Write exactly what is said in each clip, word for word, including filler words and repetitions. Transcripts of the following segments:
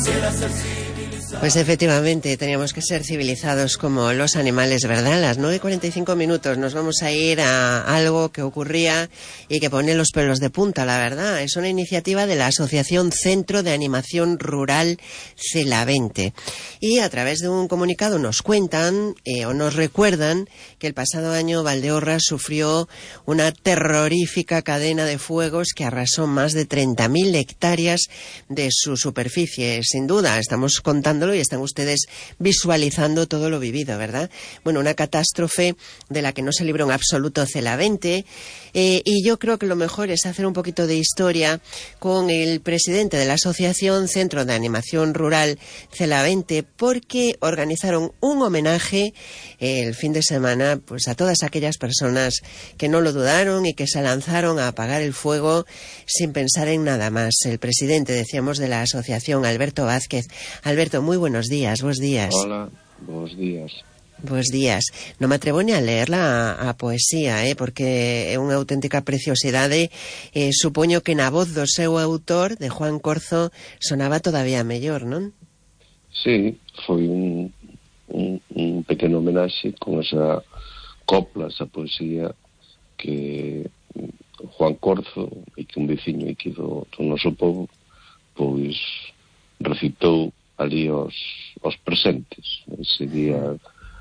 Pues efectivamente, teníamos que ser civilizados como los animales, ¿verdad? A las nueve y cuarenta y cinco minutos nos vamos a ir a algo que ocurría y que pone los pelos de punta, la verdad. Es una iniciativa de la Asociación Centro de Animación Rural Celavente. Y a través de un comunicado nos cuentan eh, o nos recuerdan que el pasado año Valdeorras sufrió una terrorífica cadena de fuegos que arrasó más de treinta mil hectáreas de su superficie. Sin duda, estamos contando y están ustedes visualizando todo lo vivido, ¿verdad? Bueno, una catástrofe de la que no se libró en absoluto Celavente, eh, y yo creo que lo mejor es hacer un poquito de historia con el presidente de la Asociación Centro de Animación Rural Celavente, porque organizaron un homenaje eh, el fin de semana pues a todas aquellas personas que no lo dudaron y que se lanzaron a apagar el fuego sin pensar en nada más. El presidente, decíamos, de la asociación, Alberto Vázquez. Alberto, muy buenos días, buenos días. Hola, buenos días. Buenos días. Non me atrevo ni a leerla a, a poesía, eh, porque é unha auténtica preciosidade. Eh, supoño que na voz do seu autor, de Juan Corzo, sonaba todavía mellor, non? Sí, foi un, un, un pequeno homenaxe con esa copla, esa poesía que Juan Corzo, e que un veciño aquí do, do noso povo, pois recitou ali aos, aos presentes. Ese día,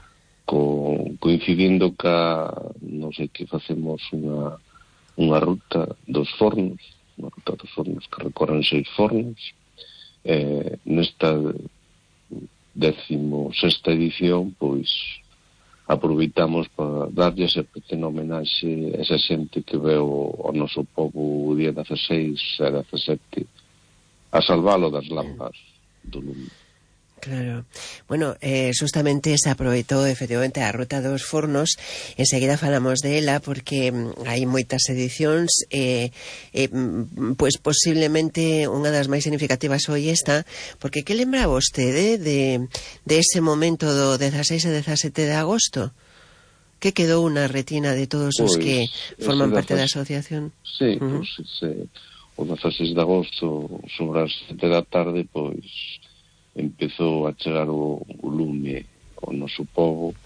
co, coincidindo ca, non sei que facemos unha, unha ruta dos fornos, unha ruta dos fornos que recorren seis fornos. Eh, nesta décimo sexta edición, pois, aproveitamos para darlle ese pequeno homenaxe a esa xente que veo ao noso povo o día dezaseis e dezasete a salvalo das lampas do lume. Claro. Bueno, eh, justamente se aproveitou efectivamente a ruta dos fornos. Enseguida falamos de ela porque mm, hai moitas edicións, eh, eh, pois posiblemente unha das máis significativas foi esta, porque que lembra vostede de, de ese momento do dezaseis e dezasete de agosto? Que quedou na retina de todos os Pois, que forman parte dezas... da asociación? Sí, uh-huh. pois ese, o dezaseis de agosto sobre as sete da tarde, pois empezou a chegar o, o lume ao noso povo,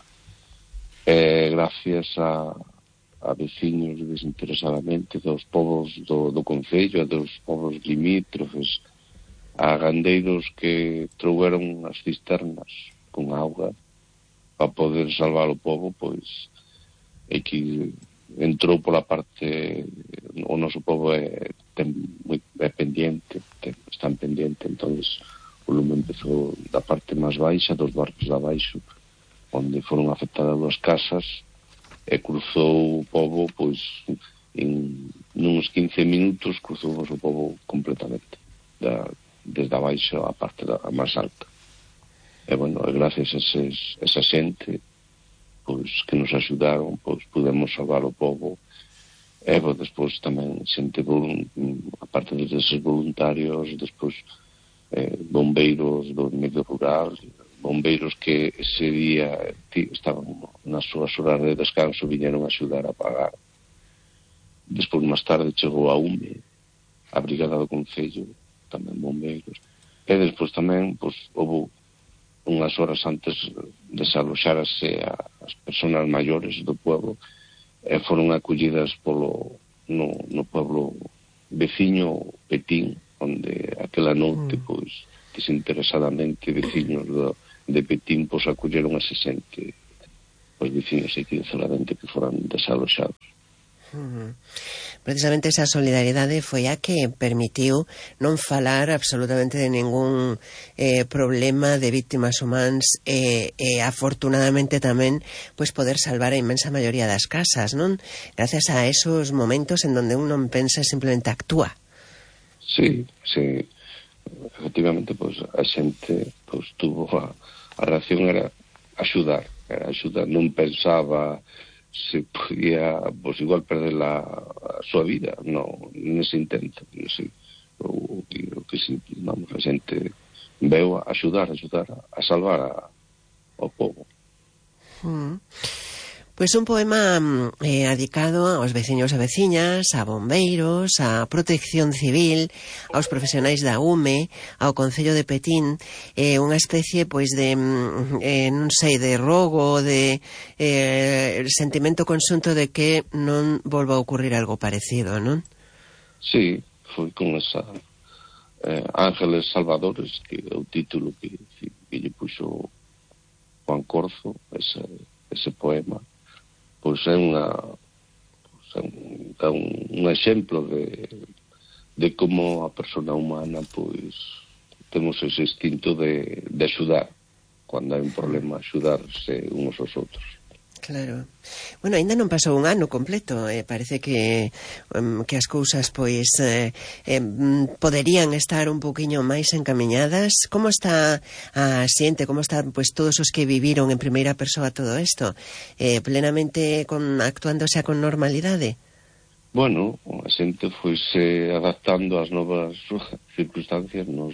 e gracias a, a veciños desinteresadamente dos povos do, do concello e dos povos limítrofes, a gandeiros que trouxeron as cisternas con auga para poder salvar o povo, pois e que entrou pola parte, o noso povo é, ten, moi, é pendiente, ten, están pendiente, entonces o lume empezou da parte máis baixa dos barcos de abaixo, onde foron afectadas as casas, e cruzou o povo, pois, en nuns quince minutos cruzou o povo completamente, da, desde abaixo a parte da, a máis alta. E, bueno, e gracias a eses, esa xente, pois, que nos axudaron, pois, pudemos salvar o povo. E, pois, despois tamén xente, a parte deses voluntarios, despois Eh, bombeiros do medio rural, bombeiros que ese día tí, estaban nas súas horas de descanso, viñeron a axudar a apagar. Despois, máis tarde, chegou a U M E, a Brigada do Concello, tamén bombeiros. E despois tamén, pois, houve unhas horas antes de desaloxarse as persoas maiores do pueblo, e foron acollidas polo, no, no pueblo veciño Petín, onde aquela noite, pois, desinteresadamente, veciños do, de Petín, pois, acolleron a xente, os veciños aquí de Celavente que foran desaloxados. Uh-huh. Precisamente esa solidaridade foi a que permitiu non falar absolutamente de ningún eh, problema de víctimas humanas, e eh, eh, afortunadamente tamén pois poder salvar a inmensa maioría das casas, non? Gracias a esos momentos en donde un non pensa, simplemente actúa. Sí, sí, efectivamente, pois, a xente, pois, tuvo a, a reacción era axudar, era axudar, non pensaba se podía, pois, igual perder a, a súa vida, non, nese intento, nese, o, o, o que si, vamos, a xente veu a axudar, axudar, a salvar a, ao povo. Mm. Pois un poema eh, dedicado aos veciños e veciñas, a bombeiros, a protección civil, aos profesionais da U M E, ao Concello de Petín, eh, unha especie, pois, de, eh, non sei, de rogo, de eh, sentimento conxunto de que non volva a ocurrir algo parecido, non? Sí, foi con esa eh, Ángeles Salvadores, que é o título que, que lle puxo Juan Corzo, ese, ese poema. Pois é unha pois é un, é un, un exemplo de, de como a persona humana pois temos ese instinto de, de axudar cando hai un problema, axudarse uns aos outros. Claro. Bueno, ainda non pasou un ano completo, eh, parece que um, que as cousas pois eh, eh, poderían estar un poquinho máis encamiñadas. Como está a xente, como están pois todos os que viviron en primeira persoa todo isto? Eh, plenamente con, actuándose a con normalidade? Bueno, a xente foise adaptando ás novas circunstancias, nos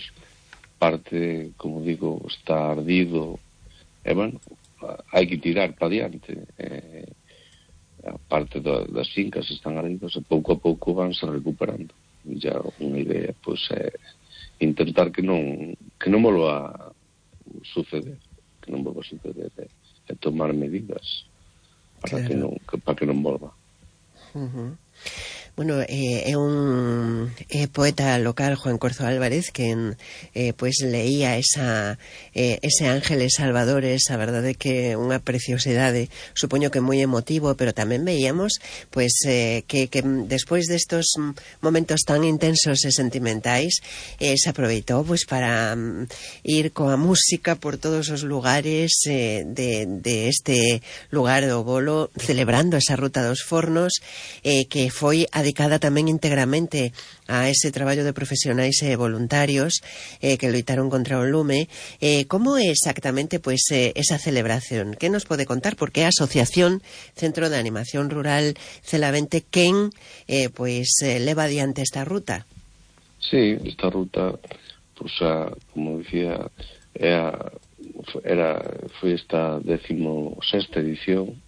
parte, como digo, está ardido, e bueno, hai que tirar para diante. Eh, a parte da, das fincas están ardidas e pouco a pouco vanse recuperando. E já unha idea pois é intentar que non que non volva a suceder, que non volva a suceder, é, é tomar medidas para claro. que non que, para que non volva. Uh-huh. Bueno, eh, é un eh, poeta local, Juan Corzo Álvarez, que eh, pues leía esa eh, ese Ángeles Salvadores, a verdade que unha preciosidade, supoño que moi emotivo, pero tamén veíamos pues eh, que, que despois destos momentos tan intensos e sentimentais eh, se aproveitou pues para um, ir coa música por todos os lugares eh, de, de este lugar do Bolo, celebrando esa ruta dos fornos, eh, que foi a dedicada tamén íntegramente a ese traballo de profesionais e voluntarios eh, que loitaron contra o lume. Eh, como é exactamente pois, eh, esa celebración? Que nos pode contar? Porque é a Asociación Centro de Animación Rural Celavente quen eh, pois, eh, leva adiante esta ruta. Sí, esta ruta, pois, a, como dicía, é a, era, foi esta décimo sexta edición.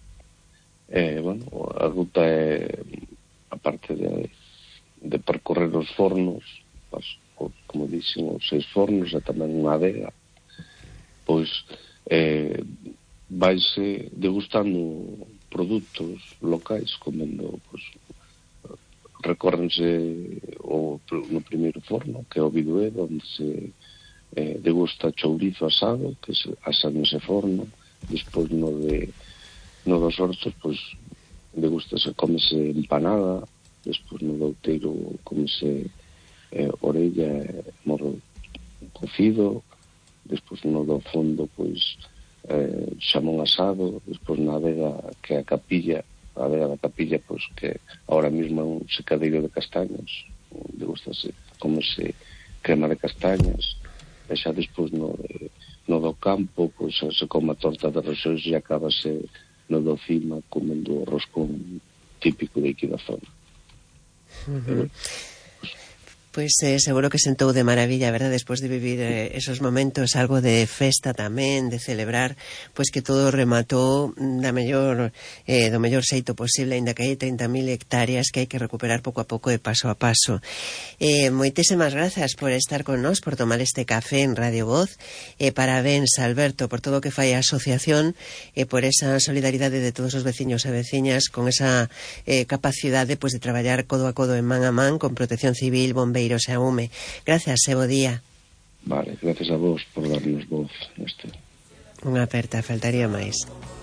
Eh, bueno, a ruta é, aparte de, de percorrer os fornos, as, como dixen, os seis fornos e tamén unha adega, pois eh, vaise degustando produtos locais, comendo, pois, recórrense o, no primeiro forno, que é o Bidué, onde se eh, degusta chourizo asado, que se asa nese forno. Despois no de no dos hortos, pois degústase, comese empanada. Despois no do outeiro comese eh, orella e morro cocido. Despois no do fondo, pois eh, xamón asado. Despois na adega, que é a capilla, a adega da capilla, pois que ahora mesmo é un secadeiro de castañas, degústase, comese crema de castañas. E xa despois no, no do campo, pois se come a torta de rosóns e acabase no do cima comendo o roscón típico de aquí da zona. Uh-huh. Pois eh, seguro que sentou de maravilla, verdad, despois de vivir eh, esos momentos, algo de festa tamén, de celebrar, pois que todo rematou da mellor, eh, do mellor xeito posible, ainda que hai trinta mil hectáreas que hai que recuperar pouco a pouco e paso a paso. Eh, moitísimas grazas por estar con nós, por tomar este café en Radio Voz, e eh, parabéns, Alberto, por todo o que fai a asociación e eh, por esa solidaridade de todos os veciños e veciñas, con esa eh, capacidade pois, de traballar codo a codo en man a man con Protección Civil, Bombeiros e a U M E. Gracias, e bo día. Vale, gracias a vos por darnos voz neste. Unha aperta, faltaría máis.